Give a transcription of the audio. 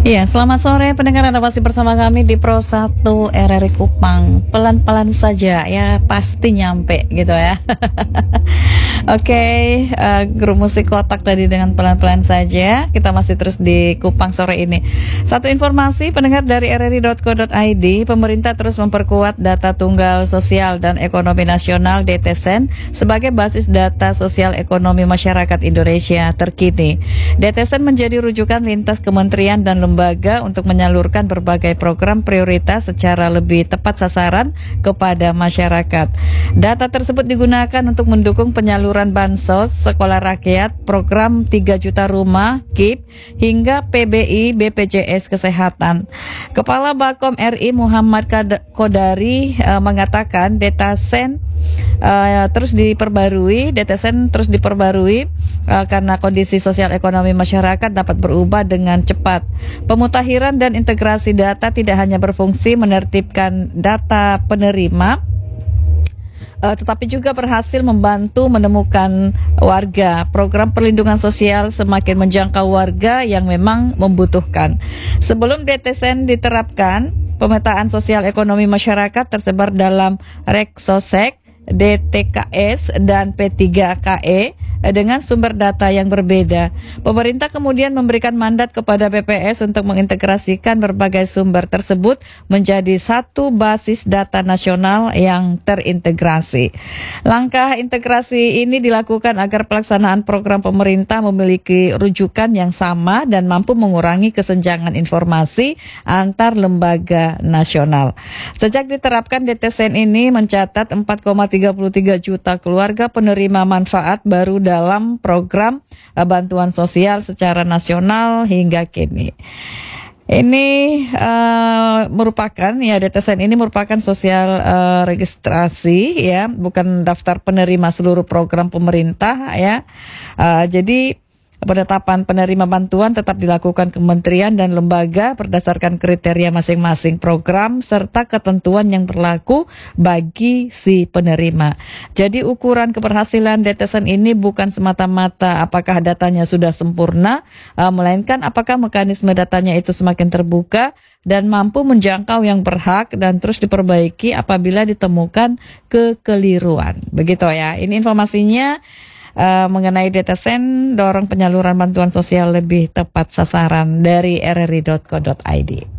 Iya, selamat sore pendengar, Anda masih bersama kami di Pro 1 RRI Kupang. Pelan-pelan saja ya, pasti nyampe gitu ya. Oke, grup musik kotak tadi dengan pelan-pelan saja. Kita masih terus di Kupang sore ini. Satu informasi pendengar dari rri.co.id, pemerintah terus memperkuat data tunggal sosial dan ekonomi nasional DTSEN sebagai basis data sosial ekonomi masyarakat Indonesia terkini. DTSEN menjadi rujukan lintas kementerian dan lembaga untuk menyalurkan berbagai program prioritas secara lebih tepat sasaran kepada masyarakat. Data tersebut digunakan untuk mendukung penyaluran bansos, sekolah rakyat, program 3 juta rumah, KIP, hingga PBI BPJS Kesehatan. Kepala Bakom RI Muhammad Kodari mengatakan DTSEN terus diperbarui karena kondisi sosial ekonomi masyarakat dapat berubah dengan cepat. Pemutahiran dan integrasi data tidak hanya berfungsi menertibkan data penerima, tetapi juga berhasil membantu menemukan warga. Program perlindungan sosial semakin menjangkau warga yang memang membutuhkan. Sebelum DTSEN diterapkan, pemetaan sosial ekonomi masyarakat tersebar dalam Reksosek, DTKS, dan P3KE dengan sumber data yang berbeda. Pemerintah kemudian memberikan mandat kepada BPS untuk mengintegrasikan berbagai sumber tersebut menjadi satu basis data nasional yang terintegrasi. Langkah integrasi ini dilakukan agar pelaksanaan program pemerintah memiliki rujukan yang sama dan mampu mengurangi kesenjangan informasi antar lembaga nasional. Sejak diterapkan, DTSEN ini mencatat 4,33 juta keluarga penerima manfaat baru dalam program bantuan sosial secara nasional hingga kini. Ini merupakan DTSEN ini merupakan sosial registrasi ya, bukan daftar penerima seluruh program pemerintah ya. Jadi penetapan penerima bantuan tetap dilakukan kementerian dan lembaga berdasarkan kriteria masing-masing program serta ketentuan yang berlaku bagi si penerima. Jadi ukuran keberhasilan DTSEN ini bukan semata-mata apakah datanya sudah sempurna, melainkan apakah mekanisme datanya itu semakin terbuka dan mampu menjangkau yang berhak dan terus diperbaiki apabila ditemukan kekeliruan. Begitu ya. Ini informasinya mengenai DTSEN, dorong penyaluran bantuan sosial lebih tepat sasaran dari rri.co.id.